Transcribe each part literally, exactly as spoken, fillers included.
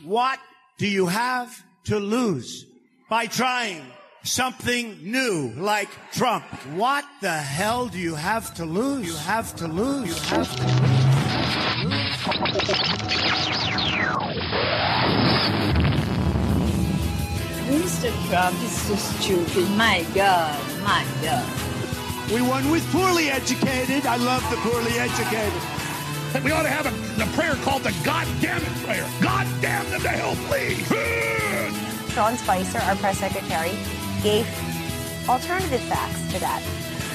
What do you have to lose by trying something new like Trump? What the hell do you have to lose? You have to lose. You have to lose. Mister Trump is so stupid. My God, my God. We won with poorly educated. I love the poorly educated. We ought to have a, a prayer called the God damn it prayer. God damn them to hell, please. Sean Spicer, our press secretary, gave alternative facts to that.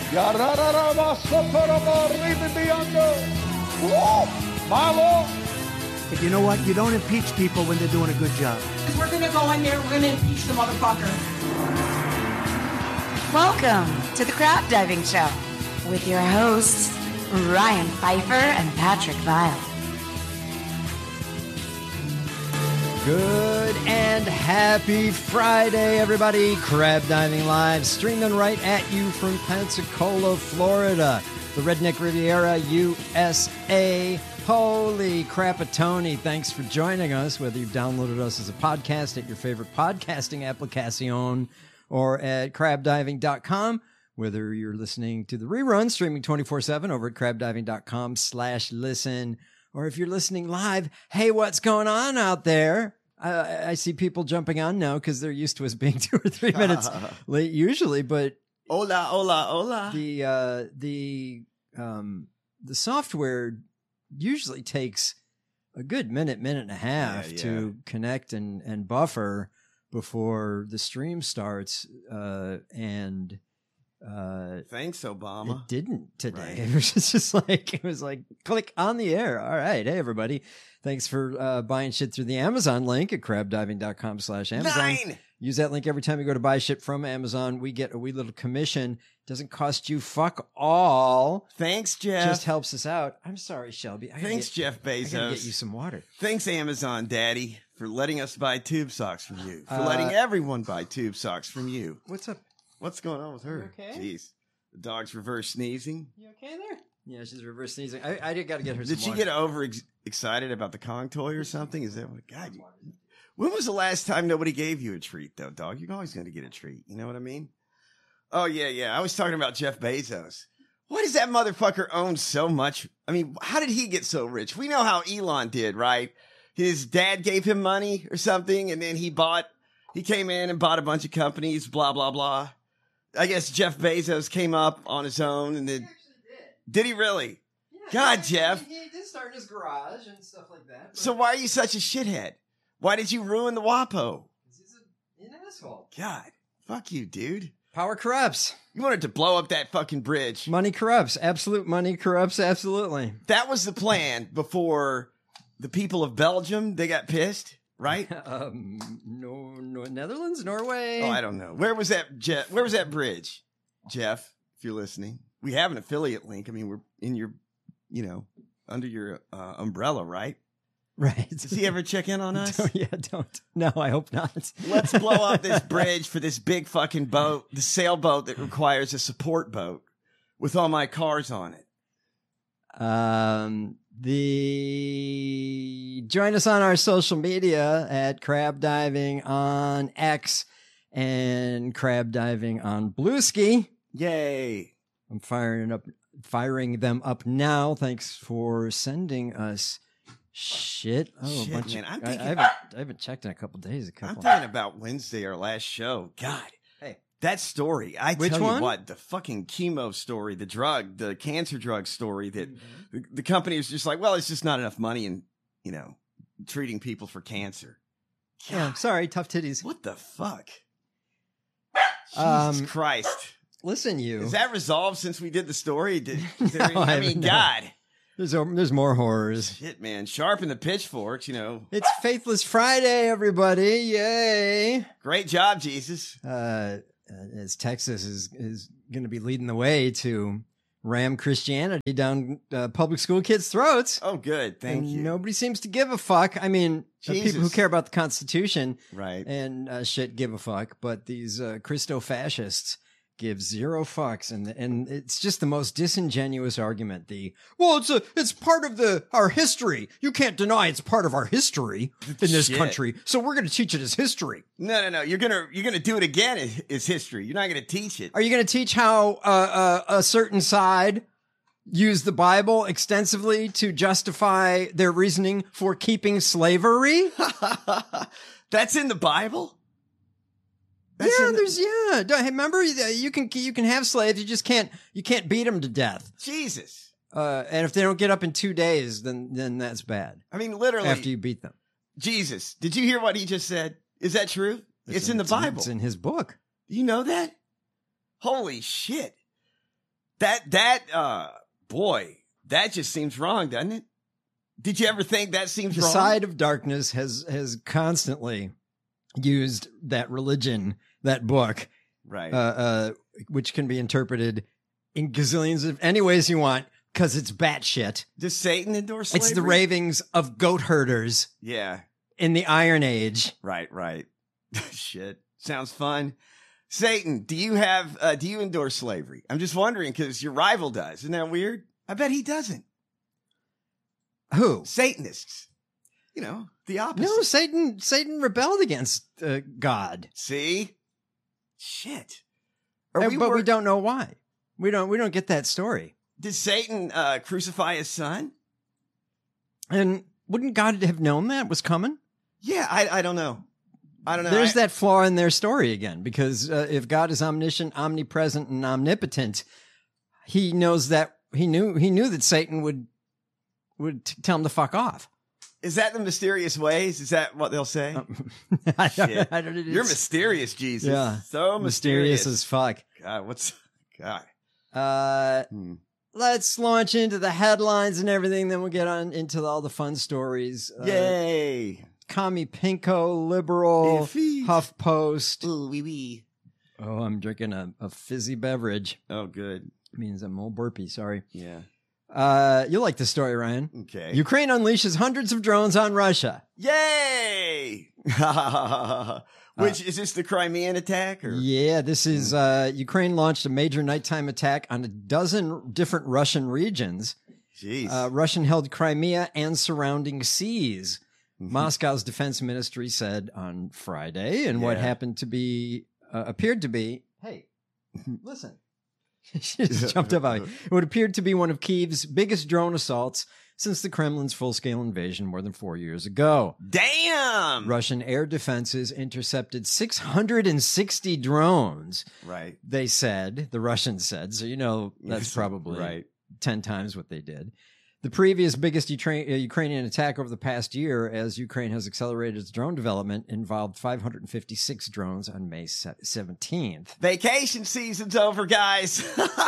But you know what? You don't impeach people when they're doing a good job. We're going to go in there, we're going to impeach the motherfucker. Welcome to the Crab Diving Show with your hosts, Ryan Pfeiffer and Patrick Vile. Good and happy Friday, everybody. Crab Diving Live, streaming right at you from Pensacola, Florida, the Redneck Riviera, U S A. Holy crapatoni. Thanks for joining us, whether you've downloaded us as a podcast at your favorite podcasting application or at crab diving dot com, whether you're listening to the rerun, streaming twenty-four seven over at crab diving dot com slash listen, or if you're listening live, hey, what's going on out there? Uh, I see people jumping on now because they're used to us being two or three minutes late usually, but hola, hola, hola. The, uh, the, um, the software usually takes a good minute, minute and a half yeah, yeah. to connect and, and buffer before the stream starts. Uh, and, uh, thanks, Obama. It didn't today. Right. It was just like, it was like click on the air. All right. Hey, everybody. Thanks for, uh, buying shit through the Amazon link at crab diving dot com slash Amazon. Nine. Use that link every time you go to buy shit from Amazon. We get a wee little commission. Doesn't cost you fuck all. Thanks, Jeff. Just helps us out. I'm sorry, Shelby. I Thanks, get, Jeff Bezos. I gotta get you some water. Thanks, Amazon Daddy, for letting us buy tube socks from you. For Uh, letting everyone buy tube socks from you. What's up? What's going on with her? You okay? Jeez. The dog's reverse sneezing. You okay there? Yeah, she's reverse sneezing. I, I got to get her some Did she water. get over ex- excited about the Kong toy or something? Is that what? God, you, when was the last time nobody gave you a treat, though, dog? You're always going to get a treat. You know what I mean? Oh, yeah, yeah. I was talking about Jeff Bezos. Why does that motherfucker own so much? I mean, how did he get so rich? We know how Elon did, right? His dad gave him money or something, and then he bought, he came in and bought a bunch of companies, blah, blah, blah. I guess Jeff Bezos came up on his own, and then... He actually did. Did he really? Yeah, God, he, Jeff. He, he did start in his garage and stuff like that. So why are you such a shithead? Why did you ruin the WAPO? He's a, an asshole. God, fuck you, dude. Power corrupts. You wanted to blow up that fucking bridge. Money corrupts. Absolute money corrupts. Absolutely. That was the plan before the people of Belgium, they got pissed, right? um, no, no, Netherlands, Norway. Oh, I don't know. Where was that, Jeff? Where was that bridge, Jeff? If you're listening, we have an affiliate link. I mean, we're in your, you know, under your uh, umbrella, right? Right. Does he ever check in on us? Don't, yeah, don't. No, I hope not. Let's blow up this bridge for this big fucking boat, the sailboat that requires a support boat with all my cars on it. Um, the join us on our social media at Crab Diving on X and Crab Diving on Blueski. Yay! I'm firing up, firing them up now. Thanks for sending us shit. Oh, Shit, a bunch man. of, I'm I, thinking, I haven't, I haven't checked in a couple days. A couple. I'm thinking about Wednesday, our last show. God, hey, that story. I Which tell one? you what, the fucking chemo story, the drug, the cancer drug story that Mm-hmm. the, the company is just like, well, it's just not enough money in, you know, treating people for cancer. yeah, I'm sorry, tough titties. What the fuck? Um, Jesus Christ. Listen, you. Is that resolved since we did the story? Did, is there No, any- I I mean, haven't, no. God. There's a, there's more horrors. Shit, man. Sharpen the pitchforks, you know. It's Faithless Friday, everybody! Yay! Great job, Jesus. Uh, as Texas is is going to be leading the way to ram Christianity down uh, public school kids' throats. Oh, good. Thank and you. Nobody seems to give a fuck. I mean, uh, people who Jesus. care about the Constitution Right. and uh, shit give a fuck, but these uh, Christo fascists give zero fucks, and and it's just the most disingenuous argument. The well, it's a it's part of the our history. You can't deny it's part of our history in this Shit. country. So we're going to teach it as history. No, no, no. You're gonna you're gonna do it again. Is, is history. You're not gonna teach it. Are you going to teach how uh, uh, a certain side used the Bible extensively to justify their reasoning for keeping slavery? That's in the Bible. That's yeah, in the- there's yeah. Don't- Remember, you can you can have slaves. You just can't you can't beat them to death. Jesus. Uh, and if they don't get up in two days, then then that's bad. I mean, literally. After you beat them, Jesus. Did you hear what he just said? Is that true? It's, it's in, in the Bible. It's in his book. You know that? Holy shit. That that uh boy, that just seems wrong, doesn't it? Did you ever think that seems The wrong? side of darkness has has constantly used that religion, that book, right? Uh, uh, which can be interpreted in gazillions of any ways you want, because it's batshit. Does Satan endorse slavery? It's the ravings of goat herders. Yeah. In the Iron Age. Right, right. Shit. Sounds fun. Satan, do you have, uh, do you endorse slavery? I'm just wondering because your rival does. Isn't that weird? I bet he doesn't. Who? Satanists. You know, the opposite. No, Satan, Satan rebelled against uh, God. See? Shit. Are Uh, we but wor- we don't know why. We don't, we don't get that story. Did Satan uh, crucify his son? And wouldn't God have known that was coming? Yeah, I, I don't know. I don't know. There's I- that flaw in their story again, because uh, if God is omniscient, omnipresent, and omnipotent, he knows that he knew he knew that Satan would would t- tell him to fuck off. Is that the mysterious ways? Is that what they'll say? I don't, Shit. I don't, it's- You're mysterious, Jesus. Yeah, So mysterious. mysterious as fuck. God, what's God? Uh, Hmm. let's launch into the headlines and everything. Then we'll get on into all the fun stories. Uh, Yay! Commie Pinko, liberal, Iffy. HuffPost. Ooh, wee wee. Oh, I'm drinking a, a fizzy beverage. Oh, good. Means I'm all burpy. Sorry. Yeah. Uh, you'll like the story, Ryan. Okay. Ukraine unleashes hundreds of drones on Russia. Yay! Which is this the Crimean attack? Or? Yeah, this is uh, Ukraine launched a major nighttime attack on a dozen different Russian regions. Jeez. Uh, Russian-held Crimea and surrounding seas. Mhm. Moscow's defense ministry said on Friday, and what Yeah. happened to be uh, appeared to be, hey, listen. She just jumped up at me. What appeared to be one of Kyiv's biggest drone assaults since the Kremlin's full-scale invasion more than four years ago. Damn! Russian air defenses intercepted six hundred sixty drones. Right. They said, the Russians said, so you know that's Yes, probably right. ten times what they did. The previous biggest Ukra- uh, Ukrainian attack over the past year, as Ukraine has accelerated its drone development, involved five hundred fifty-six drones on May seventeenth. Vacation season's over, guys.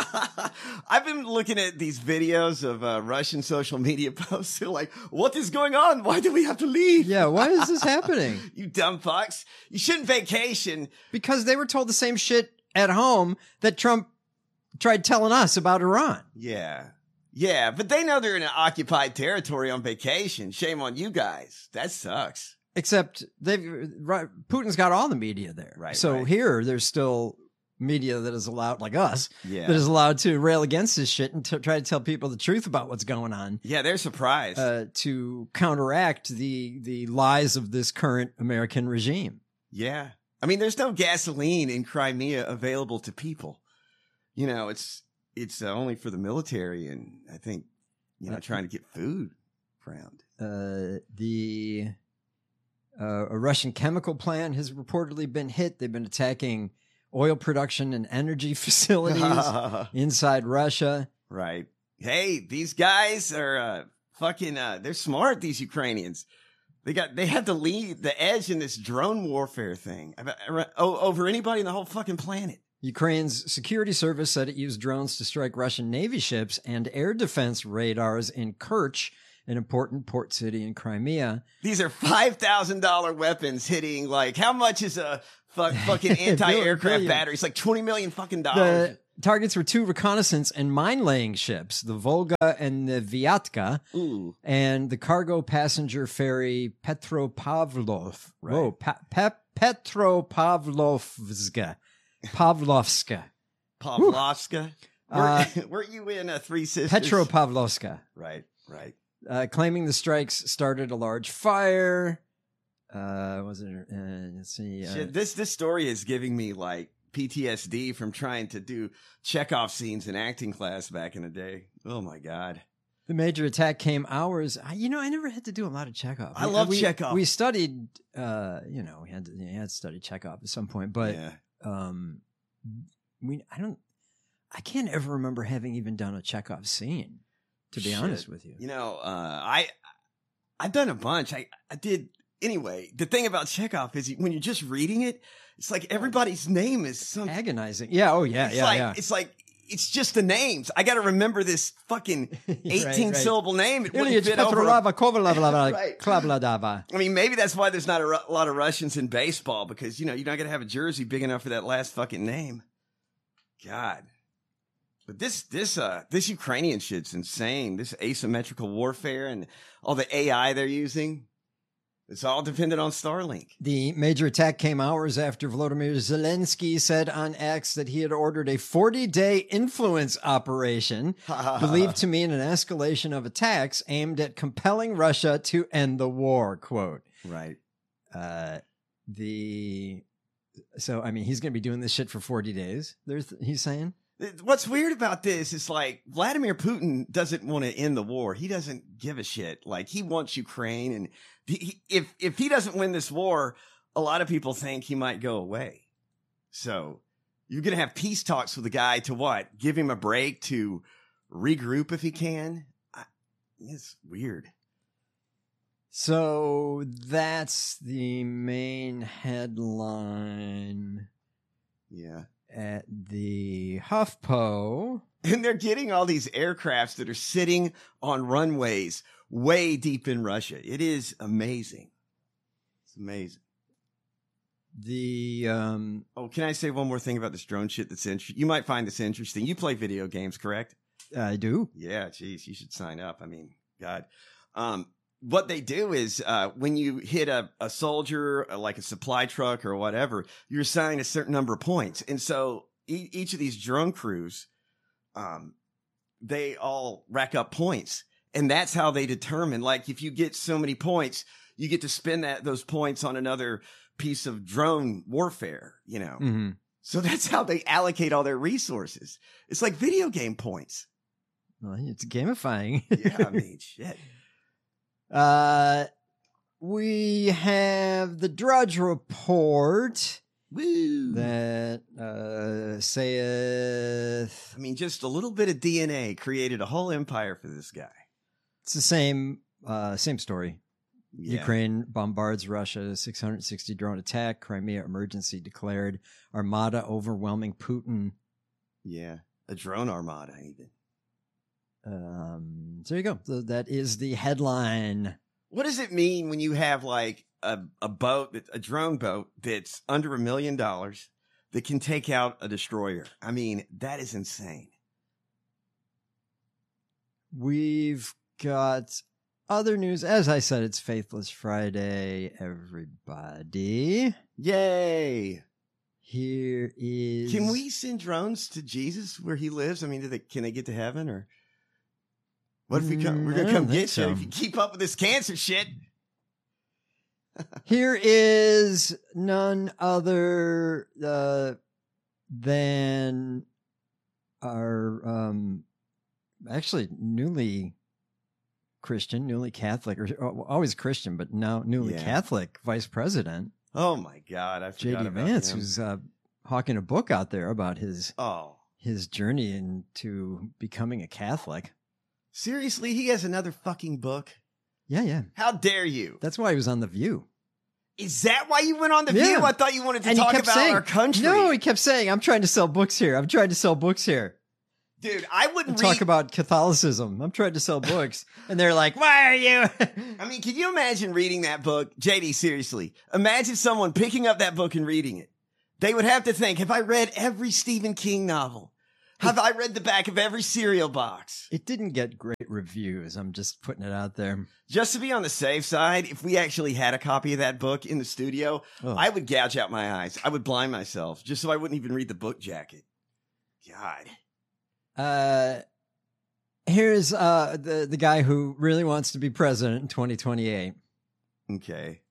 I've been looking at these videos of uh, Russian social media posts. They're like, what is going on? Why do we have to leave? Yeah, why is this happening? You dumb fucks. You shouldn't vacation. Because they were told the same shit at home that Trump tried telling us about Iran. Yeah. Yeah, but they know they're in an occupied territory on vacation. Shame on you guys. That sucks. Except they've right, Putin's got all the media there. Right, So right. here, there's still media that is allowed, like us, Yeah. that is allowed to rail against this shit and to try to tell people the truth about what's going on. Yeah, they're surprised. Uh, to counteract the the lies of this current American regime. Yeah. I mean, there's no gasoline in Crimea available to people. You know, it's it's uh, only for the military and I think, you know, trying to get food around. Uh, the uh, a Russian chemical plant has reportedly been hit. They've been attacking oil production and energy facilities inside Russia. Right. Hey, these guys are uh, fucking, uh, they're smart, these Ukrainians. They got, they have the lead, the edge in this drone warfare thing oh, over anybody in the whole fucking planet. Ukraine's security service said it used drones to strike Russian Navy ships and air defense radars in Kerch, an important port city in Crimea. These are five thousand dollars weapons hitting, like, how much is a fuck, fucking anti-aircraft Billion. battery? It's like twenty million fucking dollars. The targets were two reconnaissance and mine-laying ships, the Volga and the Vyatka, Ooh. and the cargo passenger ferry Petropavlov. Right. Oh, pa- Pe- Petropavlovska. Pavlovska. Pavlovska. Uh, Were, weren't you in uh, Three Sisters? Petropavlovska. Right, right. Uh, claiming the strikes started a large fire. Uh, was it? Uh, let's see. Uh, Shit, this this story is giving me like P T S D from trying to do Chekhov scenes in acting class back in the day. Oh my god. The major attack came hours. I, you know, I never had to do a lot of Chekhov. I love we, Chekhov. We studied, uh, you know, we had to, you had to study Chekhov at some point, but Yeah. um, we, I don't, I can't ever remember having even done a Chekhov scene. To be Shit. honest with you, You know, uh, I I've done a bunch. I I did anyway. The thing about Chekhov is when you're just reading it, it's like everybody's name is some agonizing. Yeah. Oh yeah. It's yeah. like yeah. it's like it's just the names. I got to remember this fucking eighteen right. syllable name. It Ilyich wouldn't fit over. Petrolava Kovalava Right. Klabladava. I mean, maybe that's why there's not a ru- lot of Russians in baseball because you know you're not gonna have a jersey big enough for that last fucking name. God. But this this uh this Ukrainian shit's insane. This asymmetrical warfare and all the A I they're using. It's all dependent on Starlink. The major attack came hours after Volodymyr Zelensky said on X that he had ordered a forty-day influence operation, believed to mean an escalation of attacks aimed at compelling Russia to end the war. Quote. Right. Uh, the so I mean he's going to be doing this shit for forty days. There's he's saying. What's weird about this is like Vladimir Putin doesn't want to end the war. He doesn't give a shit. Like he wants Ukraine, and he, if if he doesn't win this war, a lot of people think he might go away. So you're gonna have peace talks with the guy to what? Give him a break to regroup if he can. I, it's weird. So that's the main headline. Yeah. At the HuffPo. And they're getting all these aircrafts that are sitting on runways way deep in Russia. It is amazing. It's amazing. The um oh, can I say one more thing about this drone shit that's interesting? You might find this interesting. You play video games, correct? I do. Yeah, geez, you should sign up. I mean, God. Um, what they do is uh, when you hit a, a soldier, uh, like a supply truck or whatever, you're assigned a certain number of points. And so e- each of these drone crews, um, they all rack up points. And that's how they determine, like, if you get so many points, you get to spend that those points on another piece of drone warfare, you know? Mm-hmm. So that's how they allocate all their resources. It's like video game points. Well, it's gamifying. Yeah, I mean, shit. Uh, we have the Drudge Report. Woo. That uh, saith. I mean, just a little bit of D N A created a whole empire for this guy. It's the same, uh, same story. Yeah. Ukraine bombards Russia, six hundred sixty drone attack, Crimea emergency declared, Armada overwhelming Putin. Yeah, a drone armada even. Um, so there you go. So that is the headline. What does it mean when you have like a, a boat, a drone boat that's under a million dollars that can take out a destroyer? I mean, that is insane. We've got other news. As I said, it's Faithless Friday, everybody. Yay. Here is... Can we send drones to Jesus where he lives? I mean, do they, can they get to heaven or... What if we come? We're Mm, going I to come don't think get so. you if you keep up with this cancer shit. Here is none other uh, than our um, actually newly Christian, newly Catholic, or oh, always Christian, but now newly Yeah. Catholic Vice President Oh my God, I J forgot D about Vance, him. who's uh, hawking a book out there about his Oh, his journey into becoming a Catholic. seriously? He has another fucking book? Yeah, yeah. How dare you? That's why he was on The View. Is that why you went on The Yeah. View? I thought you wanted to And he talk kept about saying, our country. No, he kept saying, I'm trying to sell books here. I'm trying to sell books here. Dude, I And wouldn't talk read... about Catholicism. I'm trying to sell books. And they're like, why are you? I mean, can you imagine reading that book? J D, seriously. Imagine someone picking up that book and reading it. They would have to think, have I read every Stephen King novel? Have I read the back of every cereal box? It didn't get great reviews. I'm just putting it out there. Just to be on the safe side, if we actually had a copy of that book in the studio, Oh. I would gouge out my eyes. I would blind myself just so I wouldn't even read the book jacket. God. Uh, here's uh the the guy who really wants to be president in twenty twenty-eight. Okay.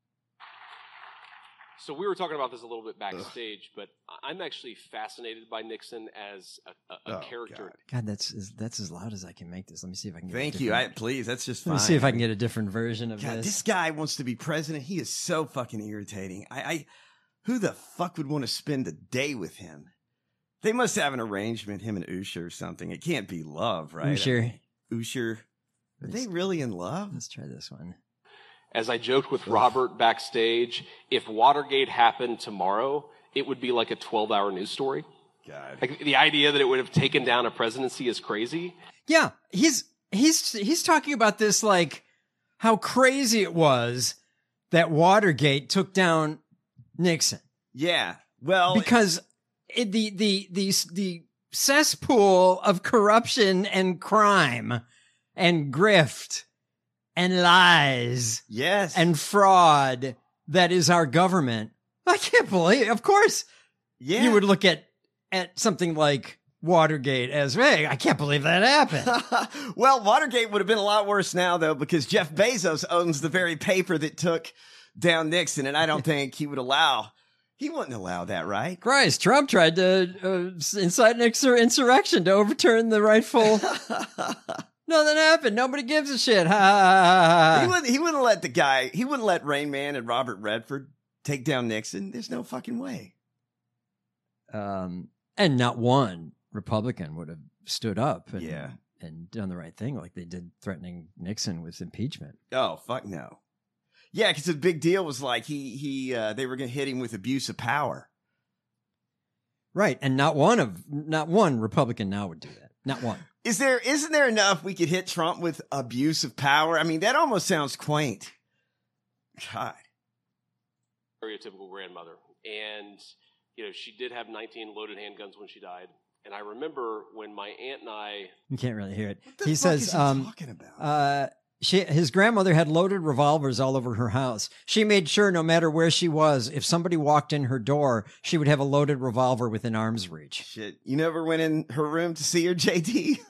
So we were talking about this a little bit backstage, but I'm actually fascinated by Nixon as a, a, a Oh, character. God. God, that's as, that's as loud as I can make this. Let me see if I can. Get Thank a you. I, different- please, that's just Let fine. me see if I can get a different version of God, this. this guy wants to be president. He is so fucking irritating. I, I, who the fuck would want to spend a day with him? They must have an arrangement, him and Usher or something. It can't be love, right? Usher. Usher. Are they really in love? Let's try this one. As I joked with Robert backstage, if Watergate happened tomorrow, it would be like a twelve-hour news story. God. Like the idea that it would have taken down a presidency is crazy. Yeah, he's he's he's talking about this like how crazy it was that Watergate took down Nixon. Yeah. Well, because it, the the the the cesspool of corruption and crime and grift and lies, yes, and fraud that is our government. I can't believe. Of course, yeah, you would look at at something like Watergate as, hey, I can't believe that happened. Well, Watergate would have been a lot worse now, though, because Jeff Bezos owns the very paper that took down Nixon, and I don't think he would allow. He wouldn't allow that, right? Christ, Trump tried to uh, incite an insur- insurrection to overturn the rightful. Nothing happened. Nobody gives a shit. Ha, ha, ha, ha. He wouldn't. He wouldn't let the guy. He wouldn't let Rain Man and Robert Redford take down Nixon. There's no fucking way. Um, and not one Republican would have stood up and, Yeah. and done the right thing like they did threatening Nixon with impeachment. Oh, fuck no. Yeah, because the big deal was like he he uh, they were going to hit him with abuse of power. Right, and not one of not one Republican now would do that. Not one. Is there isn't there enough we could hit Trump with abuse of power? I mean, that almost sounds quaint. God. Stereotypical grandmother. And, you know, she did have nineteen loaded handguns when she died. And I remember when my aunt and I... You can't really hear it. What the he fuck says, is he um, talking about? Uh, she, his grandmother had loaded revolvers all over her house. She made sure no matter where she was, if somebody walked in her door, she would have a loaded revolver within arm's reach. Shit, you never went in her room to see her, J D?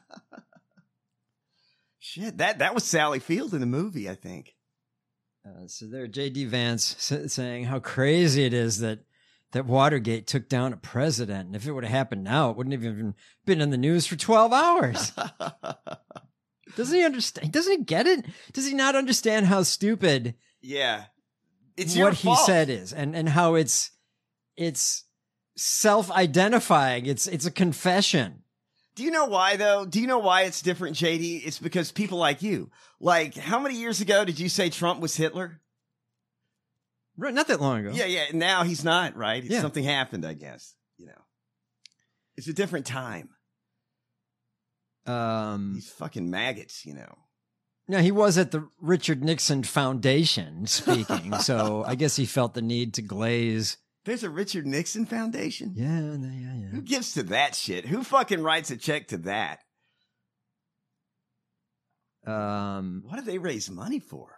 Shit, that, that was Sally Field in the movie, I think. Uh, so there, J D Vance s- saying how crazy it is that that Watergate took down a president. And if it would have happened now, it wouldn't have even been in the news for twelve hours. Doesn't he understand? Doesn't he get it? Does he not understand how stupid Yeah. It's your what he fault. said is, and, and how it's it's self-identifying. It's it's a confession. Do you know why, though? Do you know why it's different, J D? It's because people like you. Like, how many years ago did you say Trump was Hitler? Right, not that long ago. Yeah, yeah. Now he's not, right? Yeah. Something happened, I guess. You know, it's a different time. Um, These fucking maggots, you know. Now, he was at the Richard Nixon Foundation speaking, so I guess he felt the need to glaze. There's a Richard Nixon Foundation? Yeah, yeah, yeah. Who gives to that shit? Who fucking writes a check to that? Um, What do they raise money for?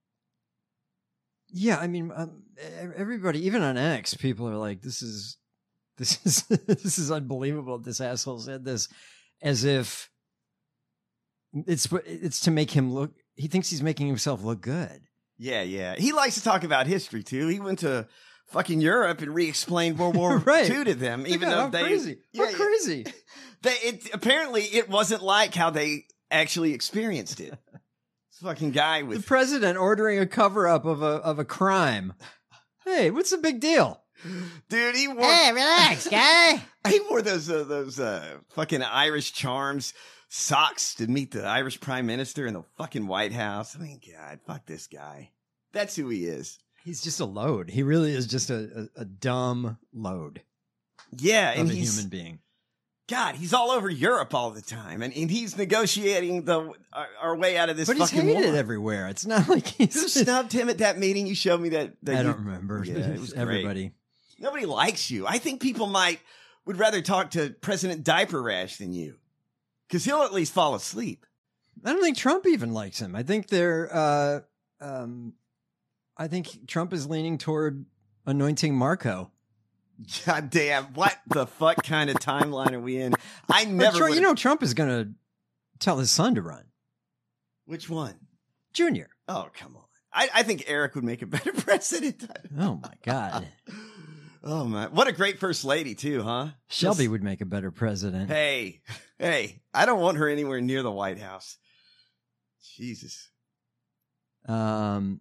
yeah, I mean, um, everybody, even on X, people are like, "This is, this is, this is unbelievable." This asshole said this, as if it's it's to make him look. He thinks he's making himself look good. Yeah, yeah. He likes to talk about history, too. He went to fucking Europe and re-explained World War Right. Two to them, even God, though how they... crazy. Yeah, How yeah. crazy. They, it, apparently, it wasn't like how they actually experienced it. This fucking guy The with... president ordering a cover up of a of a crime. Hey, what's the big deal? Dude, he wore... Hey, relax, guy. He wore those uh, those uh, fucking Irish Charms socks to meet the Irish Prime Minister in the fucking White House. I mean, God, fuck this guy. That's who he is. He's just a load. He really is just a, a, a dumb load Yeah, of and a he's... human being. God, he's all over Europe all the time, and, and he's negotiating the our, our way out of this But he's fucking hated war. everywhere. It's not like he's. Who snubbed him at that meeting? You showed me that. that I you- don't remember. Yeah, it was great. Everybody. Nobody likes you. I think people might would rather talk to President Diaper Rash than you, because he'll at least fall asleep. I don't think Trump even likes him. I think they're. Uh, um, I think Trump is leaning toward anointing Marco. God damn! What the fuck kind of timeline are we in? I never. Trump, you know, Trump is going to tell his son to run. Which one? Junior. Oh, come on. I, I think Eric would make a better president. Oh my God. Oh my! What a great first lady too, huh? Shelby Just, would make a better president. Hey, hey! I don't want her anywhere near the White House. Jesus. Um,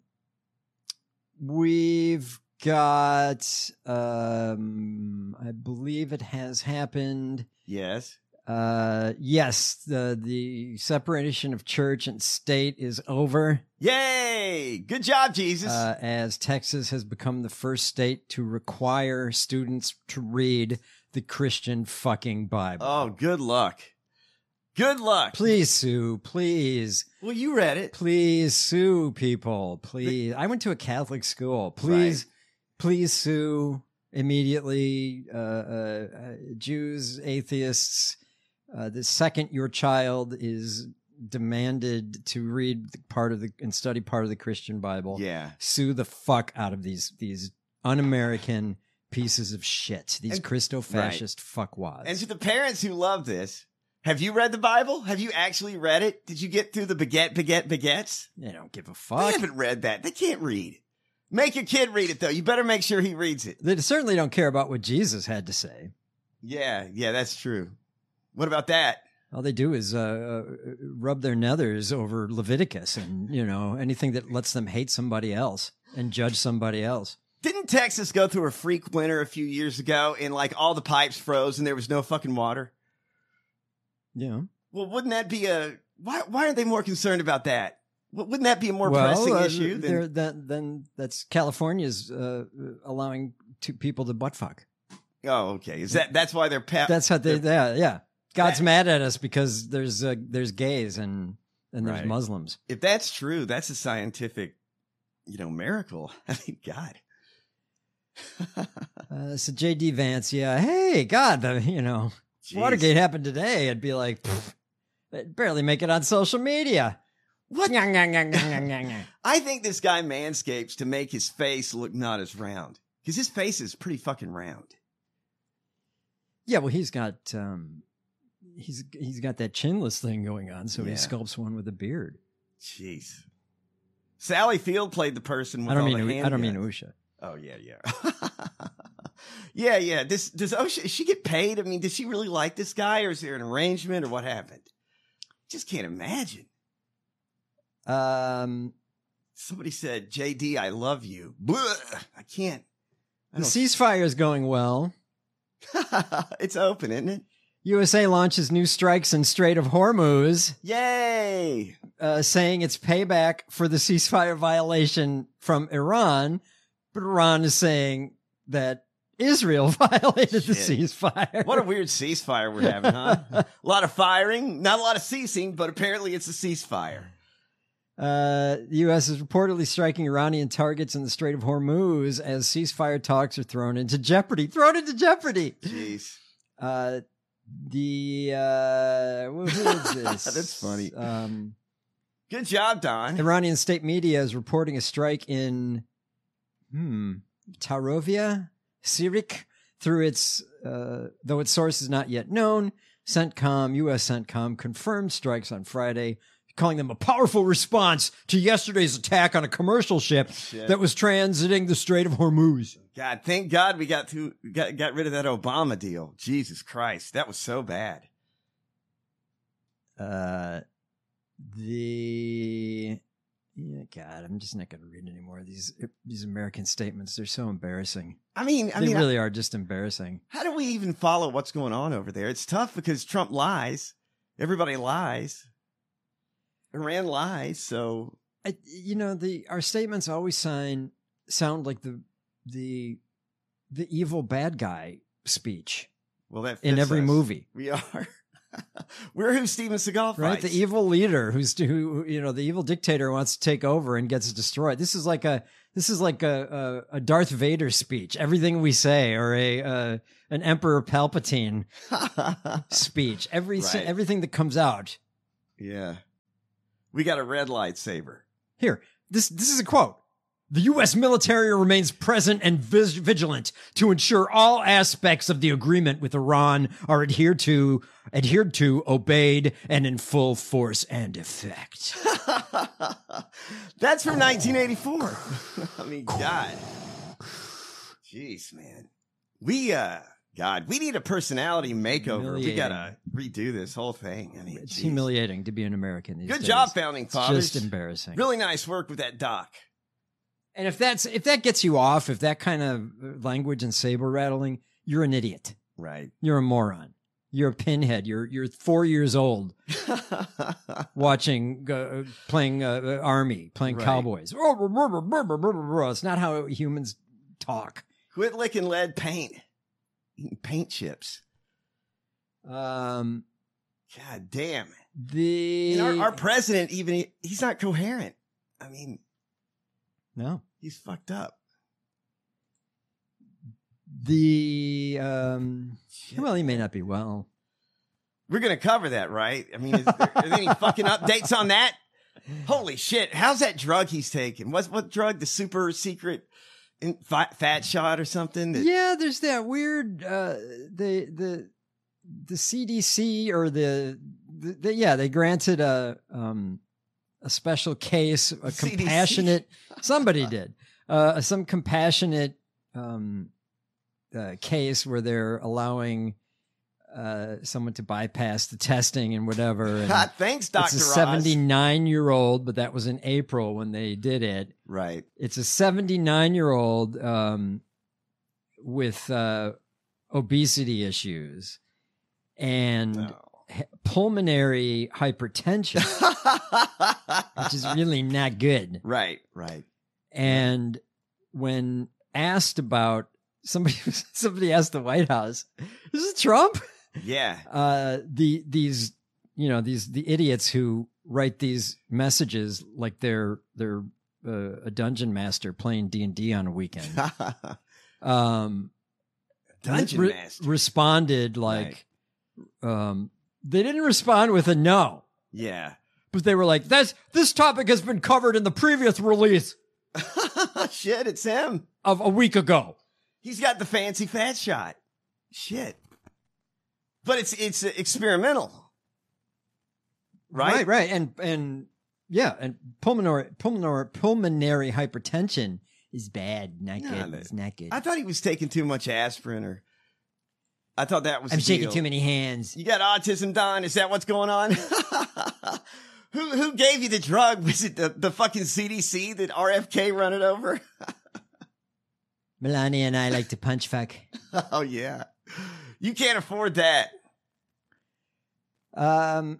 we've got. Um, I believe it has happened. Yes. Uh, yes. The the separation of church and state is over. Yay! Good job, Jesus. Uh, as Texas has become the first state to require students to read the Christian fucking Bible. Oh, good luck. Good luck. Please sue. Please. Well, you read it. Please sue people. Please. I went to a Catholic school. Please, right. please sue immediately. Uh, uh, uh, Jews, atheists. Uh, the second your child is demanded to read part of the and study part of the Christian Bible, yeah, sue the fuck out of these these un-American pieces of shit. These and, Christo-fascist right. fuckwads. And to the parents who love this. Have you read the Bible? Have you actually read it? Did you get through the baguette, baguette, baguettes? They don't give a fuck. They haven't read that. They can't read. Make your kid read it, though. You better make sure he reads it. They certainly don't care about what Jesus had to say. Yeah, yeah, that's true. What about that? All they do is uh, uh, rub their nethers over Leviticus and, you know, anything that lets them hate somebody else and judge somebody else. Didn't Texas go through a freak winter a few years ago and, like, all the pipes froze and there was no fucking water? Yeah. Well, wouldn't that be a why? Why aren't they more concerned about that? Wouldn't that be a more well, pressing uh, issue? Than... Then, then that's California's uh, allowing two people to butt fuck. Oh, okay. Is that that's why they're pa- That's how they. they're... Yeah, yeah. God's that... mad at us because there's uh, there's gays and and there's right. Muslims. If that's true, that's a scientific, you know, miracle. I mean, God. uh, so J D Vance, yeah. Hey, God, the, you know. Jeez. Watergate happened today. I'd be like, they'd barely make it on social media. What? I think this guy manscapes to make his face look not as round because his face is pretty fucking round. Yeah, well, he's got um, he's he's got that chinless thing going on, so yeah. he sculpts one with a beard. Jeez. Sally Field played the person with I don't all mean the I don't handguns. mean Usha. Oh yeah, yeah. Yeah, yeah. Does does Osha, does she get paid? I mean, does she really like this guy, or is there an arrangement, or what happened? Just can't imagine. Um, somebody said, "J D, I love you." Blah, I can't. I the ceasefire is going well. It's open, isn't it? U S A launches new strikes in Strait of Hormuz. Yay! Uh, saying it's payback for the ceasefire violation from Iran, but Iran is saying that Israel violated Shit. the ceasefire. What a weird ceasefire we're having, huh? A lot of firing, not a lot of ceasing, but apparently it's a ceasefire. Uh, the U S is reportedly striking Iranian targets in the Strait of Hormuz as ceasefire talks are thrown into jeopardy. Thrown into jeopardy. Jeez. Uh, the uh, who is this? That's funny. Um, Good job, Don. Iranian state media is reporting a strike in hmm Tarovia, Sirik, through its uh, though its source is not yet known. CENTCOM, U S CENTCOM confirmed strikes on Friday, calling them a powerful response to yesterday's attack on a commercial ship Shit. that was transiting the Strait of Hormuz. God, thank God we got to got got rid of that Obama deal. Jesus Christ, that was so bad. Uh, the yeah, God, I'm just not going to read any more of these these American statements. They're so embarrassing. I mean, I they mean, really I, are just embarrassing. How do we even follow what's going on over there? It's tough because Trump lies, everybody lies, Iran lies. So I, you know, the our statements always sign sound like the the the evil bad guy speech. Well, that in every us. movie we are. We're who Steven Seagal fights. Right? The evil leader who's who, you know, the evil dictator wants to take over and gets destroyed. This is like a this is like a a, a Darth Vader speech. Everything we say, or a uh, an Emperor Palpatine speech. Every right. everything that comes out. Yeah, we got a red lightsaber. Here, this this is a quote. The U S military remains present and vis- vigilant to ensure all aspects of the agreement with Iran are adhered to, adhered to, obeyed, and in full force and effect. That's from nineteen eighty-four. I mean, God. Jeez, man. We, uh, God, we need a personality makeover. We gotta redo this whole thing. I mean, It's geez. humiliating to be an American these Good days. job, Founding Fathers. It's just embarrassing. Really nice work with that doc. And if that's if that gets you off, if that kind of language and saber rattling, you're an idiot. Right. You're a moron. You're a pinhead. You're you're four years old, watching uh, playing uh, army, playing Right. cowboys. It's not how humans talk. Quit licking lead paint. Eating paint chips. Um, God damn. the And our, our president, even, he's not coherent. I mean, no. he's fucked up. The um, Shit. well, he may not be well. We're going to cover that, right? I mean, is there, are there any fucking updates on that? Holy shit. How's that drug he's taking? What, what drug? The super secret in, fat, fat shot or something? That, Yeah, there's that weird uh the the the C D C or the, the, the yeah, they granted a um a special case, a C D C? compassionate somebody did. Uh some compassionate um uh, case where they're allowing uh someone to bypass the testing and whatever. And God, thanks, Doctor it's a Oz. seventy-nine year old, but that was in April when they did it. Right. It's a seventy-nine year old um, with uh, obesity issues and No. h- pulmonary hypertension, which is really not good. Right, right. And when asked about somebody, somebody asked the White House, "Is it Trump?" Yeah. Uh, the these you know these the idiots who write these messages like they're they're uh, a dungeon master playing D and D on a weekend. um, Dungeon re- master. responded like um, they didn't respond with a no, Yeah. but they were like, "That's this topic has been covered in the previous release Shit, it's him. of a week ago." He's got the fancy fat shot. Shit. But it's it's uh, experimental. Right? right, right, and and yeah, and pulmonary pulmonary pulmonary hypertension is bad, not No, good. no. It's not good. I thought he was taking too much aspirin or I thought that was I'm the shaking deal. too many hands. You got autism, Don? Is that what's going on? who who gave you the drug? Was it the, the fucking C D C that R F K run it over? Melania and I like to punch fuck. Oh yeah. You can't afford that. Um,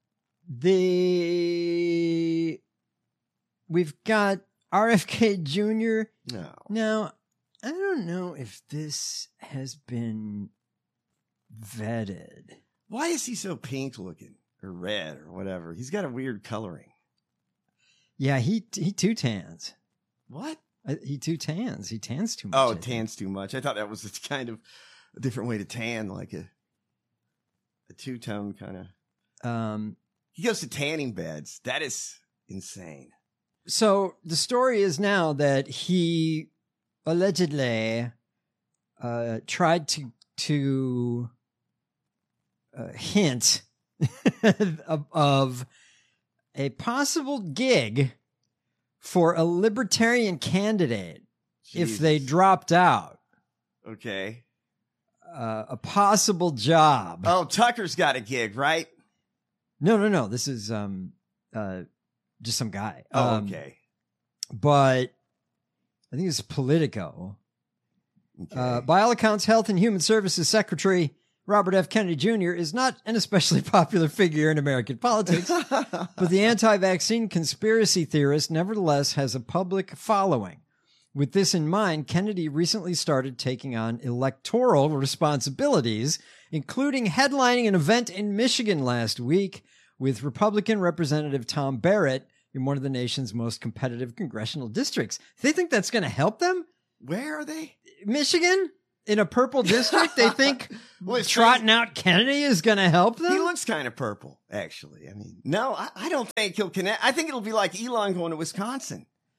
the we've got R F K Junior No. Now, I don't know if this has been vetted. Why is he so pink looking or red or whatever? He's got a weird coloring. Yeah, he he too tans. What? Uh, He too tans. He tans too much. Oh, I think. tans too much. I thought that was a kind of a different way to tan, like a a two tone kind of. Um, He goes to tanning beds. That is insane. so the story is now that he allegedly uh, tried to to uh, hint of, of a possible gig for a libertarian candidate if they Jesus. dropped out. Okay. Uh, a possible job. Oh, Tucker's got a gig, right? No, no, no. This is um, uh, just some guy. Oh, Um, okay. But I think it's Politico. Okay. Uh, by all accounts, Health and Human Services Secretary Robert F. Kennedy Junior is not an especially popular figure in American politics, but the anti-vaccine conspiracy theorist nevertheless has a public following. With this in mind, Kennedy recently started taking on electoral responsibilities, including headlining an event in Michigan last week with Republican Representative Tom Barrett in one of the nation's most competitive congressional districts. They think that's going to help them? Where are they? Michigan? In a purple district? They think Well, it's trotting out Kennedy is going to help them? He looks kind of purple, actually. I mean, no, I, I don't think he'll connect. I think it'll be like Elon going to Wisconsin.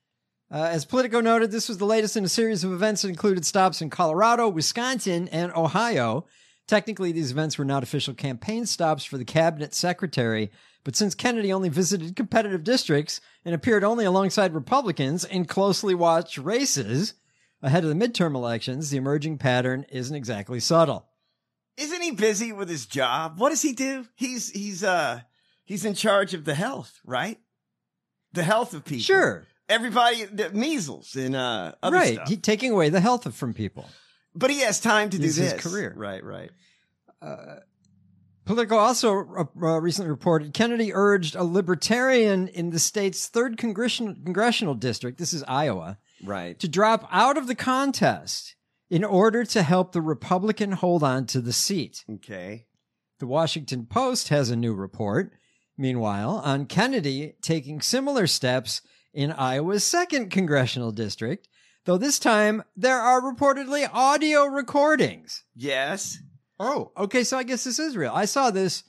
Uh, as Politico noted, this was the latest in a series of events that included stops in Colorado, Wisconsin, and Ohio. Technically, these events were not official campaign stops for the cabinet secretary, but since Kennedy only visited competitive districts and appeared only alongside Republicans in closely watched races ahead of the midterm elections, the emerging pattern isn't exactly subtle. Isn't he busy with his job? What does he do? He's he's uh he's in charge of the health, right? The health of people. Sure. Everybody, the measles and uh, other right. stuff. He, taking away the health from people. But he has time to do It's this. his career. Right, right. Uh, Politico also uh, recently reported Kennedy urged a libertarian in the state's third congressional, congressional district, this is Iowa, right, to drop out of the contest in order to help the Republican hold on to the seat. Okay. The Washington Post has a new report, meanwhile, on Kennedy taking similar steps in Iowa's second congressional district, though this time there are reportedly audio recordings. Yes. Oh, okay. So I guess this is real. I saw this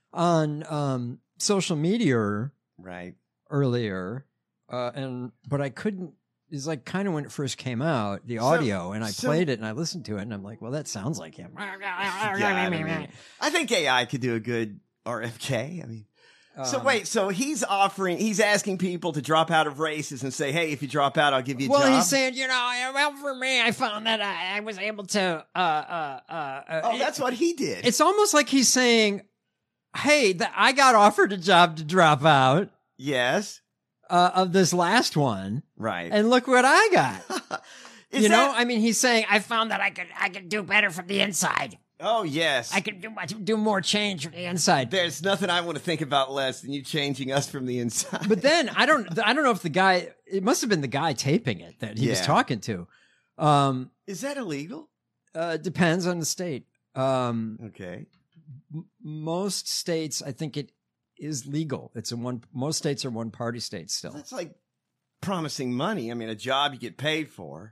on um, social media right earlier, uh, and but I couldn't. It's like kind of when it first came out, the audio, so, and I so, played it and I listened to it, and I'm like, well, that sounds like him. Yeah, I, mean, I think A I could do a good R F K. I mean. So Um, wait, so he's offering, he's asking people to drop out of races and say, hey, if you drop out, I'll give you a well, job. Well, he's saying, you know, well, for me, I found that I, I was able to, uh, uh, uh, oh, that's it, what he did. It's almost like he's saying, hey, the, I got offered a job to drop out. Yes. Uh, of this last one. Right. And look what I got. you that, know, I mean, he's saying, I found that I could, I could do better from the inside. Oh, yes. I could do much, do more change from the inside. There's nothing I want to think about less than you changing us from the inside. But then I don't, I don't know if the guy, it must have been the guy taping it that he yeah. was talking to. Um, Is that illegal? Uh, depends on the state. Um, okay. M- most states, I think it is legal. It's a one, most states are one party states still. That's like promising money. I mean, a job you get paid for.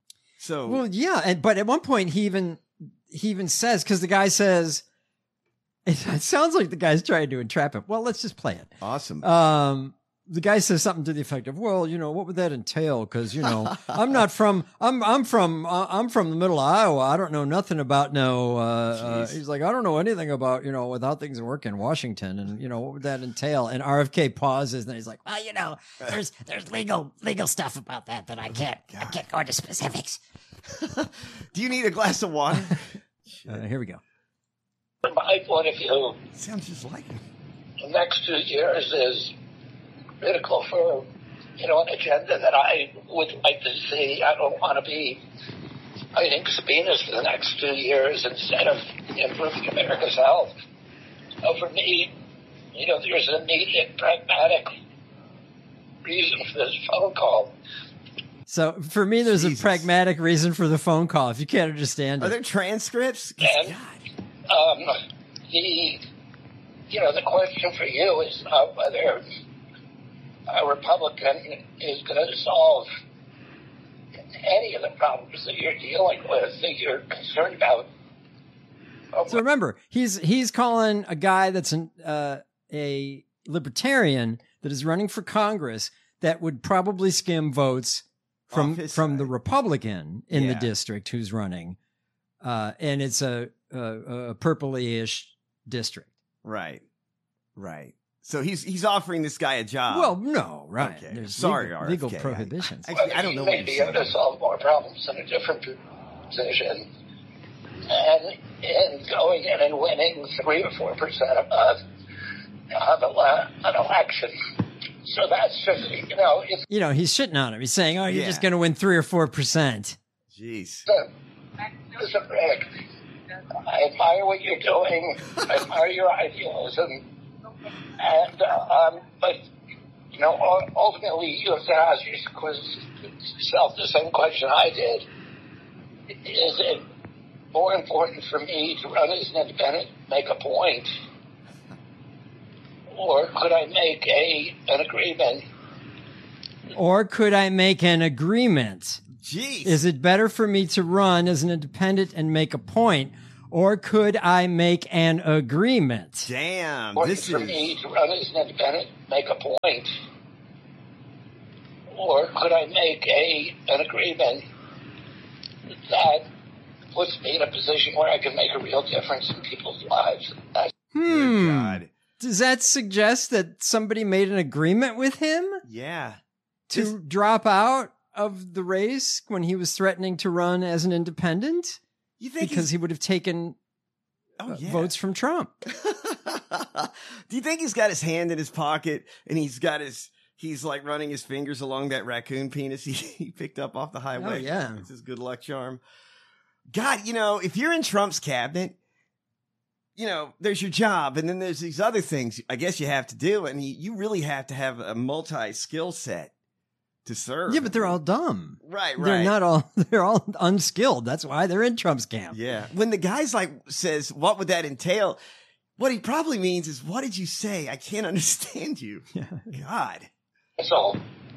So, well, yeah. And, but at one point he even, he even says, because the guy says, it, it sounds like the guy's trying to entrap him. Well, let's just play it. Awesome. Um, the guy says something to the effect of, well, you know, what would that entail? Because, you know, I'm not from, I'm, I'm from, uh, I'm from the middle of Iowa. I don't know nothing about no, uh, uh, he's like, I don't know anything about, you know, with how things work in Washington. And, you know, what would that entail? And R F K pauses and he's like, well, you know, there's, there's legal, legal stuff about that that I can't, I can't go into specifics. Do you need a glass of water? uh, here we go. From my point of view, sounds just like him. The next two years is critical for, you know, an agenda that I would like to see. I don't want to be fighting subpoenas for the next two years instead of improving America's health. So for me, you know, there's an immediate pragmatic reason for this phone call. So for me, there's Jesus. a pragmatic reason for the phone call. If you can't understand Are it. there transcripts? And, um, the, you know, the question for you is not whether a Republican is going to solve any of the problems that you're dealing with, that you're concerned about. So remember, he's he's calling a guy that's an, uh, a libertarian that is running for Congress that would probably skim votes from from side. the Republican in yeah. the district who's running, uh, and it's a, a, a purpley-ish district. Right, right. So he's he's offering this guy a job. Well, no, right. Okay. There's Sorry, legal, R F K. legal prohibitions. I, I, I don't know. He may be able to solve more problems in a different position, and in going in and winning three or four percent of, of a, an election. So that's just, you know, if, you know, he's shitting on him. He's saying, "Oh, you're yeah. just going to win three or four percent." Jeez. Uh, listen, Rick, I admire what you're doing. I admire your idealism, and uh, um, but you know, ultimately, you have to ask yourself the same question I did: is it more important for me to run as an independent, make a point? Or could I make a an agreement? Or could I make an agreement? Jeez. Is it better for me to run as an independent and make a point? Or could I make an agreement? Damn. Or this for is... me to run as an independent, make a point? or could I make a an agreement that puts me in a position where I can make a real difference in people's lives? That's Hmm. God. Does that suggest that somebody made an agreement with him Yeah. to This- drop out of the race when he was threatening to run as an independent? You think Because he's- he would have taken Oh, uh, yeah. votes from Trump. Do you think he's got his hand in his pocket and he's got his, he's like running his fingers along that raccoon penis he, he picked up off the highway? Oh, yeah. It's his good luck charm. God, you know, if you're in Trump's cabinet, you know, there's your job and then there's these other things I guess you have to do. And you, you really have to have a multi skill set to serve. Yeah, but they're all dumb. Right, They're right. not all, they're all unskilled. That's why they're in Trump's camp. Yeah. When the guy's like says, what would that entail? What he probably means is, what did you say? I can't understand you. Yeah. God. So,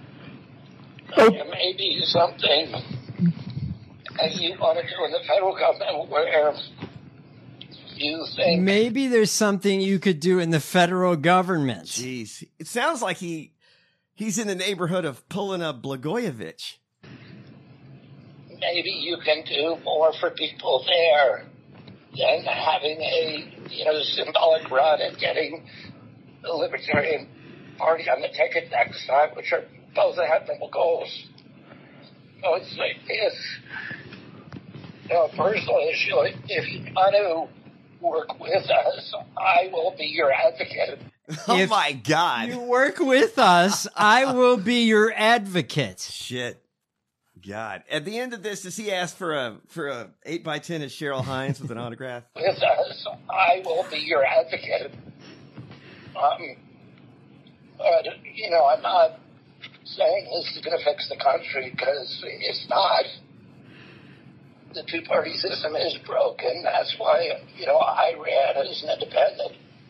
there may be something that you want to do in the federal government where you think Maybe there's something you could do in the federal government. Jeez. It sounds like he he's in the neighborhood of pulling a Blagojevich. maybe you can do more for people there than having a, you know, symbolic run and getting the Libertarian Party on the ticket next time, which are both admirable goals. So it's like this, you know, a personal issue. If you want to work with us, I will be your advocate. Oh If my God. You work with us, I will be your advocate. Shit. God. At the end of this, does he ask for a for a eight by ten of Cheryl Hines with an autograph? With us, I will be your advocate. Um, but, you know, I'm not saying this is going to fix the country, because it's not. The two-party system is broken. That's why, you know, I ran as an independent.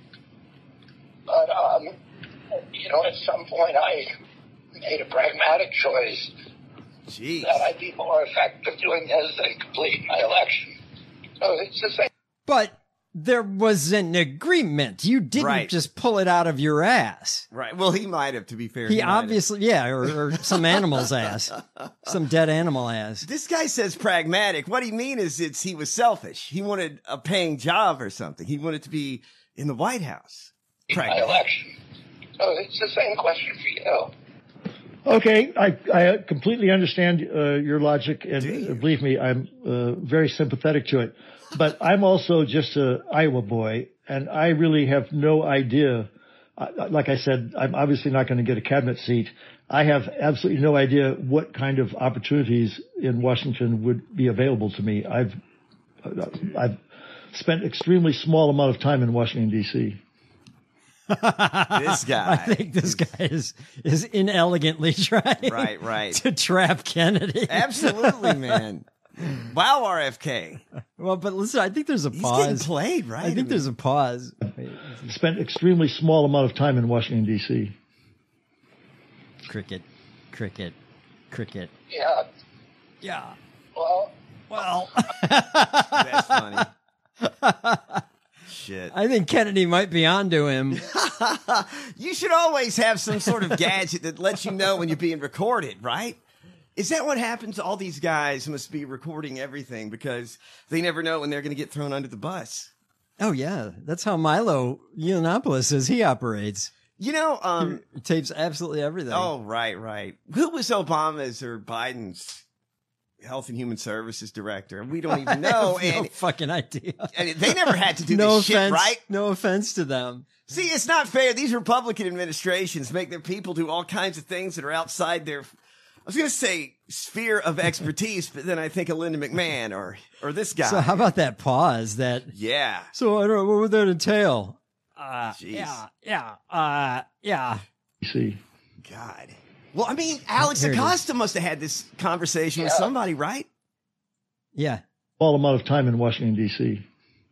But, um, you know, at some point I made a pragmatic choice Jeez. that I'd be more effective doing this than completing my election. So it's the same. But there was an agreement. You didn't Right. just pull it out of your ass. Right. Well, he might have, to be fair. He might have. obviously, yeah, or, or some animal's ass, some dead animal ass. This guy says pragmatic. What he mean is it's he was selfish. He wanted a paying job or something. He wanted to be in the White House. My election. So it's the same question for you. Okay, I, I completely understand uh, your logic, and uh, believe me, I'm uh, very sympathetic to it. But I'm also just a Iowa boy, and I really have no idea. Uh, like I said, I'm obviously not going to get a cabinet seat. I have absolutely no idea what kind of opportunities in Washington would be available to me. I've I've spent extremely small amount of time in Washington, D C This guy. I think this guy is is inelegantly trying Right, right. to trap Kennedy. Absolutely, man. Wow, R F K. Well, but listen, I think there's a He's pause. getting played, right? I think there's a pause. Spent extremely small amount of time in Washington, D C Cricket, cricket, cricket. Yeah. Yeah. Well. Well. That's funny. Shit. I think Kennedy might be onto him. You should always have some sort of gadget that lets you know when you're being recorded, right? Is that what happens? All these guys must be recording everything because they never know when they're going to get thrown under the bus. Oh, yeah. That's how Milo Yiannopoulos says he operates. You know, um, he tapes absolutely everything. Oh, right, right. Who was Obama's or Biden's Health and Human Services director? We don't even know. I have no and fucking idea. And they never had to do no this offense, shit, right? No offense to them. See, it's not fair. These Republican administrations make their people do all kinds of things that are outside their, I was going to say sphere of expertise, but then I think of Linda McMahon or or this guy. So how about that pause? That yeah. So I don't know, what would that entail? Uh, Jeez. yeah, yeah, uh, yeah. See. God. Well, I mean, Alex Here it Acosta must have had this conversation with somebody, right? Yeah. Small amount of time in Washington, D C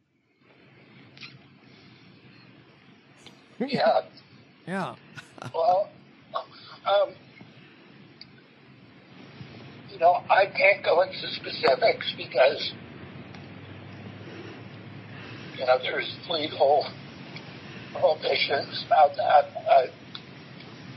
Yeah. Yeah. Well, um, you know, I can't go into specifics because, you know, there's legal prohibitions about that. Uh,